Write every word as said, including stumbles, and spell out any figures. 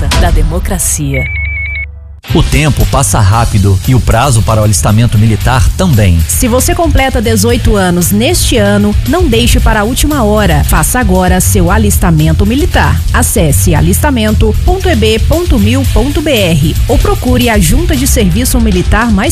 Força da democracia. O tempo passa rápido e o prazo para o alistamento militar também. Se você completa dezoito anos neste ano, não deixe para a última hora. Faça agora seu alistamento militar. Acesse alistamento ponto e b ponto mil ponto b r ou procure a Junta de Serviço Militar mais